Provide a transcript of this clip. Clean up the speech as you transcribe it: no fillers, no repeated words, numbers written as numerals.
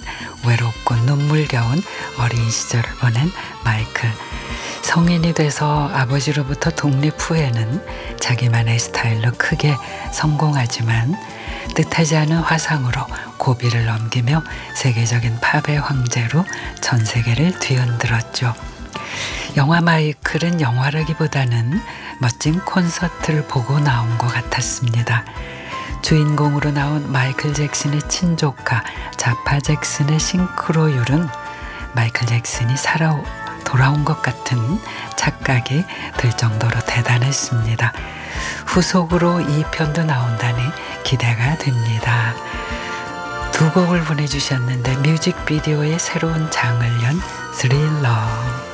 외롭고 눈물겨운 어린 시절을 보낸 마이클. 성인이 돼서 아버지로부터 독립 후에는 자기만의 스타일로 크게 성공하지만 뜻하지 않은 화상으로 고비를 넘기며 세계적인 팝의 황제로 전 세계를 뒤흔들었죠. 영화 마이클은 영화라기보다는 멋진 콘서트를 보고 나온 것 같았습니다. 주인공으로 나온 마이클 잭슨의 친조카 자파 잭슨의 싱크로율은 마이클 잭슨이 돌아온 것 같은 착각이 들 정도로 대단했습니다. 후속으로 2편도 나온다니 기대가 됩니다. 두 곡을 보내주셨는데 뮤직비디오의 새로운 장을 연 스릴러.